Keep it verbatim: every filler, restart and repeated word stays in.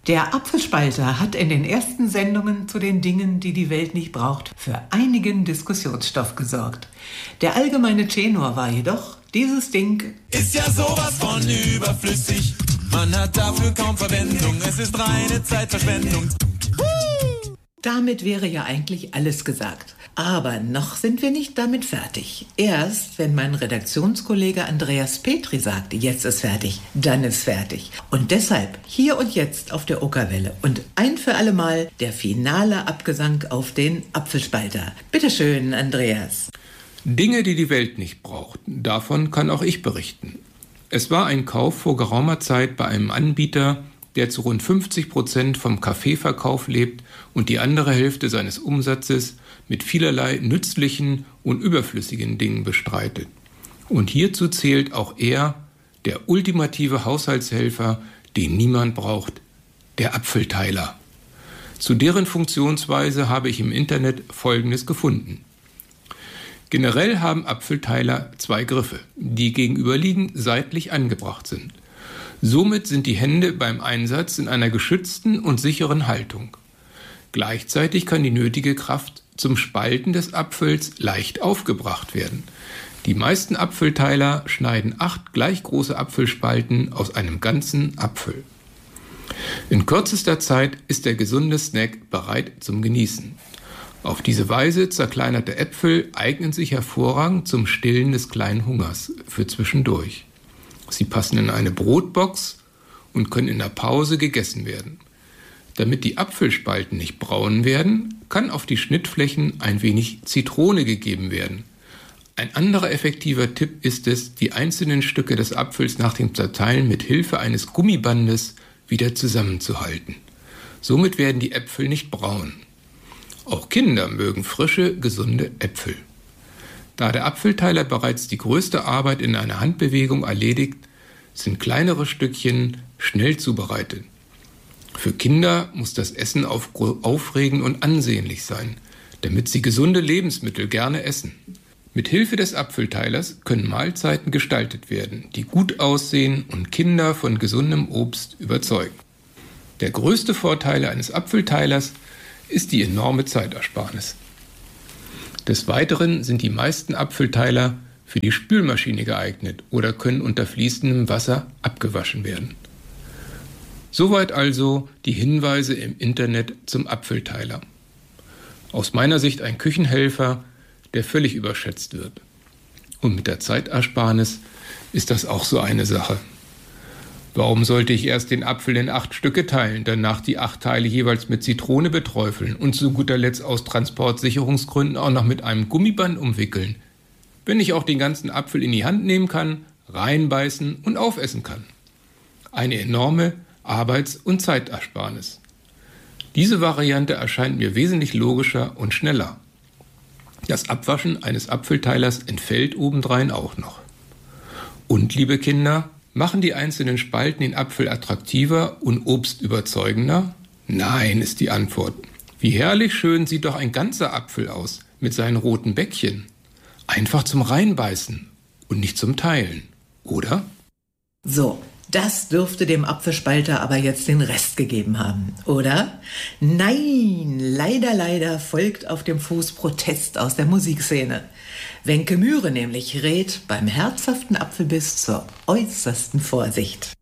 Der Apfelspalter hat in den ersten Sendungen zu den Dingen, die die Welt nicht braucht, für einigen Diskussionsstoff gesorgt. Der allgemeine Tenor war jedoch, dieses Ding ist ja sowas von überflüssig. Man hat dafür kaum Verwendung, es ist reine Zeitverschwendung. Damit wäre ja eigentlich alles gesagt. Aber noch sind wir nicht damit fertig. Erst, wenn mein Redaktionskollege Andreas Petri sagt, jetzt ist fertig, dann ist fertig. Und deshalb hier und jetzt auf der Okerwelle und ein für alle Mal der finale Abgesang auf den Apfelspalter. Bitteschön, Andreas. Dinge, die die Welt nicht braucht, davon kann auch ich berichten. Es war ein Kauf vor geraumer Zeit bei einem Anbieter, der zu rund fünfzig Prozent vom Kaffeeverkauf lebt und die andere Hälfte seines Umsatzes mit vielerlei nützlichen und überflüssigen Dingen bestreitet. Und hierzu zählt auch er, der ultimative Haushaltshelfer, den niemand braucht, der Apfelteiler. Zu deren Funktionsweise habe ich im Internet Folgendes gefunden. Generell haben Apfelteiler zwei Griffe, die gegenüberliegend seitlich angebracht sind. Somit sind die Hände beim Einsatz in einer geschützten und sicheren Haltung. Gleichzeitig kann die nötige Kraft zum Spalten des Apfels leicht aufgebracht werden. Die meisten Apfelteiler schneiden acht gleich große Apfelspalten aus einem ganzen Apfel. In kürzester Zeit ist der gesunde Snack bereit zum Genießen. Auf diese Weise zerkleinerte Äpfel eignen sich hervorragend zum Stillen des kleinen Hungers für zwischendurch. Sie passen in eine Brotbox und können in der Pause gegessen werden. Damit die Apfelspalten nicht braun werden, kann auf die Schnittflächen ein wenig Zitrone gegeben werden. Ein anderer effektiver Tipp ist es, die einzelnen Stücke des Apfels nach dem Zerteilen mit Hilfe eines Gummibandes wieder zusammenzuhalten. Somit werden die Äpfel nicht braun. Auch Kinder mögen frische, gesunde Äpfel. Da der Apfelteiler bereits die größte Arbeit in einer Handbewegung erledigt, sind kleinere Stückchen schnell zubereitet. Für Kinder muss das Essen aufregend und ansehnlich sein, damit sie gesunde Lebensmittel gerne essen. Mit Hilfe des Apfelteilers können Mahlzeiten gestaltet werden, die gut aussehen und Kinder von gesundem Obst überzeugen. Der größte Vorteil eines Apfelteilers ist die enorme Zeitersparnis. Des Weiteren sind die meisten Apfelteiler für die Spülmaschine geeignet oder können unter fließendem Wasser abgewaschen werden. Soweit also die Hinweise im Internet zum Apfelteiler. Aus meiner Sicht ein Küchenhelfer, der völlig überschätzt wird. Und mit der Zeitersparnis ist das auch so eine Sache. Warum sollte ich erst den Apfel in acht Stücke teilen, danach die acht Teile jeweils mit Zitrone beträufeln und zu guter Letzt aus Transportsicherungsgründen auch noch mit einem Gummiband umwickeln, wenn ich auch den ganzen Apfel in die Hand nehmen kann, reinbeißen und aufessen kann? Eine enorme Arbeits- und Zeitersparnis. Diese Variante erscheint mir wesentlich logischer und schneller. Das Abwaschen eines Apfelteilers entfällt obendrein auch noch. Und, liebe Kinder, machen die einzelnen Spalten den Apfel attraktiver und Obst überzeugender? Nein, ist die Antwort. Wie herrlich schön sieht doch ein ganzer Apfel aus mit seinen roten Bäckchen. Einfach zum Reinbeißen und nicht zum Teilen, oder? So, das dürfte dem Apfelspalter aber jetzt den Rest gegeben haben, oder? Nein, leider, leider folgt auf dem Fuß Protest aus der Musikszene. Wenke Mühre nämlich rät beim herzhaften Apfelbiss zur äußersten Vorsicht.